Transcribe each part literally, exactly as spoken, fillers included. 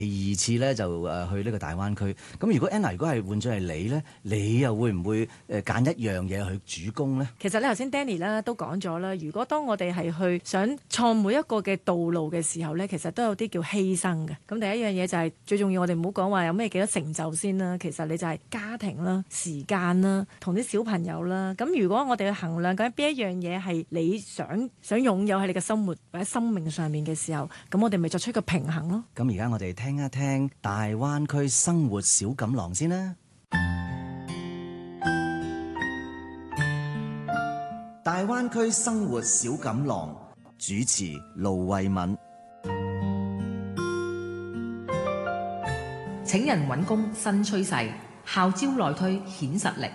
二次咧就誒去呢個大灣區。咁如果 Anna 如果係換咗係你咧，你又會唔會誒揀一樣嘢去主攻咧？ 其實咧頭先 Danny 咧都講咗啦，如果當我哋係去想創每一個嘅道路嘅時候咧，其實都有啲叫犧牲嘅。咁第一樣嘢就係、是、最重要，我哋唔好講話有咩幾多成就先啦。其實你就係家庭啦、時間啦、同啲小朋友啦。咁如果我哋去衡量緊邊一樣嘢係你想想擁有喺你嘅生活或者生命上面嘅時候，咁我哋咪作出一個平衡咯。 咁而家我哋聽一聽大灣區生活小錦囊先啦。大灣區生活小錦囊，主持盧慧敏。 請人揾工新趨勢，校招內推顯實力。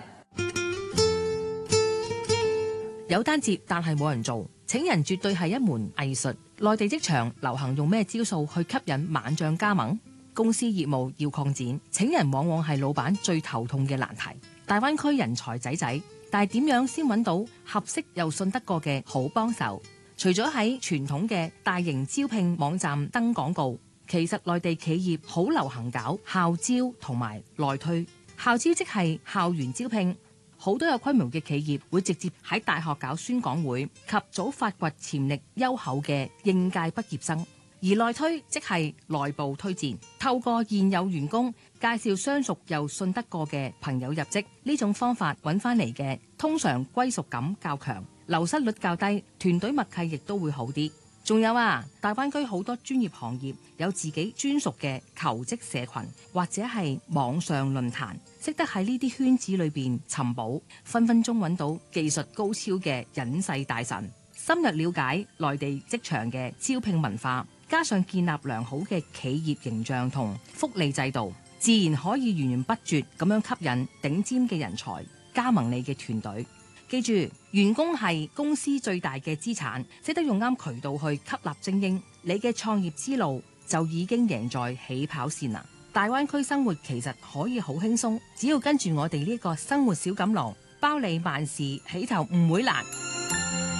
有單接，但係冇人做。請人絕對係一門藝術。內地職場流行用咩招數去吸引猛將加盟？公司業務要擴展，請人往往係老闆最頭痛嘅難題。大灣區人才濟濟，但係點樣先揾到合適又信得過嘅好幫手？除咗喺傳統嘅大型招聘網站登廣告，其實內地企業好流行搞校招同埋內推。校招即係校園招聘。好多有規模嘅企業會直接喺大學搞宣講會，及早發掘潛力優厚嘅應屆畢業生；而內推即係內部推薦，透過現有員工介紹相熟又信得過嘅朋友入職，呢種方法揾翻嚟嘅，通常歸屬感較強，流失率較低，團隊默契亦都會好啲。仲有啊，大灣區好多專業行業有自己專屬嘅求職社群，或者係網上論壇，識得喺呢啲圈子裏邊尋寶，分分鐘揾到技術高超嘅隱世大神。深入了解內地職場嘅招聘文化，加上建立良好嘅企業形象同福利制度，自然可以源源不絕咁樣吸引頂尖嘅人才加盟你嘅團隊。記住，員工係公司最大嘅資產，識得用啱渠道去吸納精英，你嘅創業之路就已經贏在起跑線啦。大灣區生活其實可以好輕鬆，只要跟住我哋呢個生活小錦囊，包你萬事起頭唔會難。